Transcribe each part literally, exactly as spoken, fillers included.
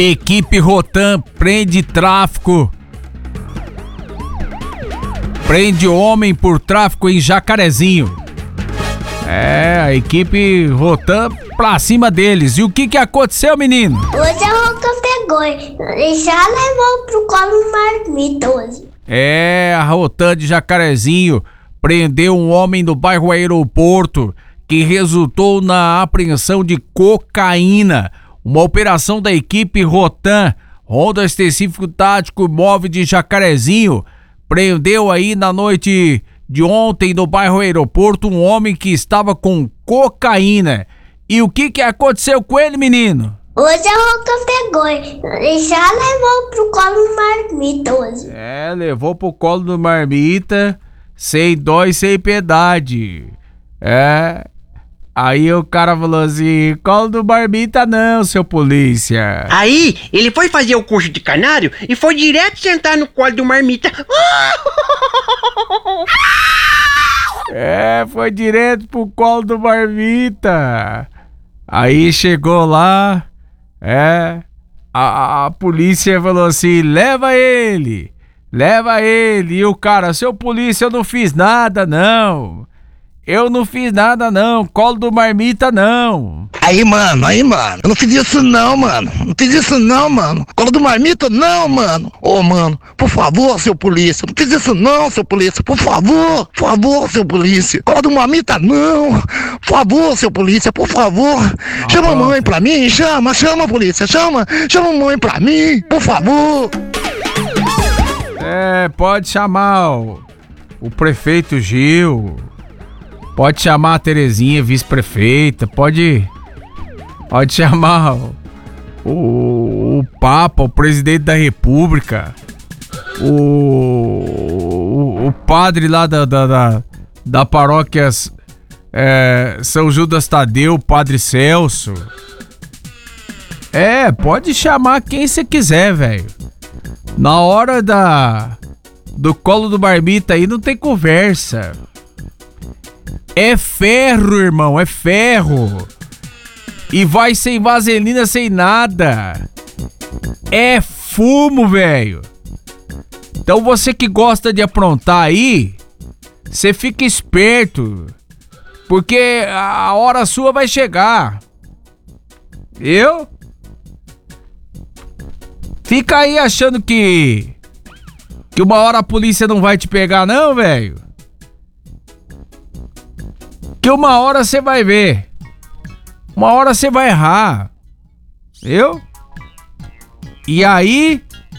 Equipe Rotan prende tráfico. Prende homem por tráfico em Jacarezinho. É, a equipe Rotan pra cima deles. E o que que aconteceu, menino? Hoje a Roca pegou e já levou pro colo do Marmita hoje. É, a Rotan de Jacarezinho prendeu um homem do bairro Aeroporto que resultou na apreensão de cocaína. Uma operação da equipe Rotan, Ronda Específico Tático Móvel de Jacarezinho, prendeu aí na noite de ontem no bairro Aeroporto um homem que estava com cocaína. E o que que aconteceu com ele, menino? Hoje a Roca pegou e já levou pro colo do Marmita hoje. É, levou pro colo do Marmita, sem dó e sem piedade. É... Aí o cara falou assim: colo do Marmita não, seu polícia. Aí ele foi fazer o curso de canário e foi direto sentar no colo do Marmita. É, foi direto pro colo do Marmita. Aí chegou lá, é, a, a polícia falou assim: leva ele, leva ele. E o cara: seu polícia, eu não fiz nada não. Eu não fiz nada não, colo do Marmita não. Aí, mano, aí, mano, eu não fiz isso não, mano. Não fiz isso não, mano. Colo do Marmita não, mano. Ô, oh, mano, por favor, seu polícia. Não fiz isso não, seu polícia. Por favor, por favor, seu polícia. Colo do Marmita não. Por favor, seu polícia, por favor. Ah, chama a mãe pra mim, chama, chama a polícia, chama. Chama a mãe pra mim, por favor. É, pode chamar o, o prefeito Gil. Pode chamar a Terezinha, vice-prefeita, pode, pode chamar o, o, o Papa, o presidente da República, o, o, o padre lá da, da, da, da paróquia é, São Judas Tadeu, o padre Celso. É, pode chamar quem você quiser, velho. Na hora da, do colo do Marmita aí não tem conversa. É ferro, irmão, é ferro. E vai sem vaselina, sem nada. É fumo, velho. Então você que gosta de aprontar aí, você fica esperto, porque a hora sua vai chegar. Eu? Fica aí achando que que uma hora a polícia não vai te pegar não, velho. Que uma hora você vai ver. Uma hora você vai errar. Viu? E aí?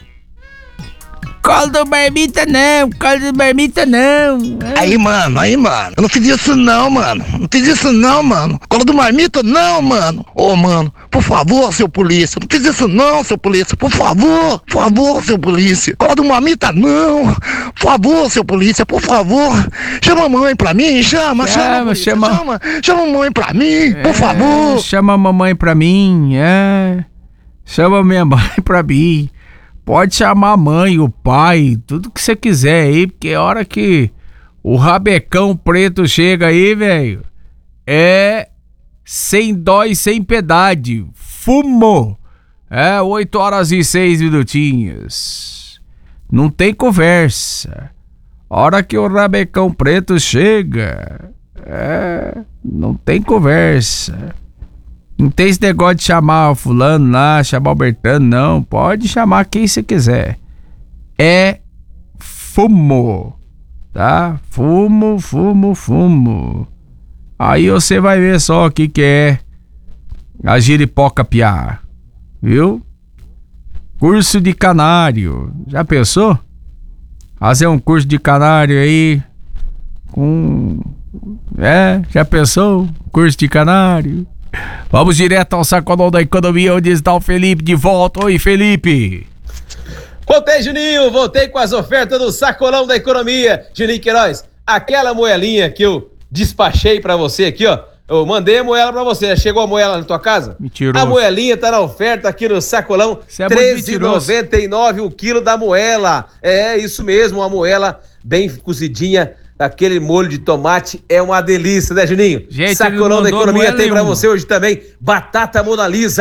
Colo do Marmita não, colo do Marmita não. Aí, mano, aí, mano, eu não fiz isso não, mano. Não fiz isso não, mano. Colo do Marmita não, mano. Ô, oh, mano, por favor, seu polícia. Não fiz isso não, seu polícia. Por favor, por favor, seu polícia. Colo do Marmita não. Por favor, seu polícia, por favor. Chama a mãe pra mim, chama, é, chama, polícia, chama, chama. Chama a mãe pra mim, é, por favor. Chama a mamãe pra mim, é. Chama a minha mãe pra mim. Pode chamar a mãe, o pai, tudo que você quiser aí, porque a hora que o rabecão preto chega aí, velho, é sem dó e sem piedade. Fumo! É, oito horas e seis minutinhos. Não tem conversa. A hora que o rabecão preto chega, é, não tem conversa. Não tem esse negócio de chamar o fulano lá, chamar o Bertano, não. Pode chamar quem você quiser. É fumo, tá? Fumo, fumo, fumo. Aí você vai ver só o que que é a giripoca piá, viu? Curso de canário. Já pensou? Fazer um curso de canário aí com... É, já pensou? Curso de canário. Vamos direto ao Sacolão da Economia, onde está o Felipe de volta. Oi, Felipe. Voltei, Juninho, voltei com as ofertas do Sacolão da Economia. Juninho Queiroz, aquela moelinha que eu despachei pra você aqui, ó, eu mandei a moela pra você. Chegou a moela na tua casa? Mentiroso. A moelinha tá na oferta aqui no Sacolão, é treze reais e noventa e nove centavos o quilo da moela. É isso mesmo, uma moela bem cozidinha. Aquele molho de tomate é uma delícia, né, Juninho? Gente, Sacolão da Economia tem pra uma. você hoje também batata Mona Lisa.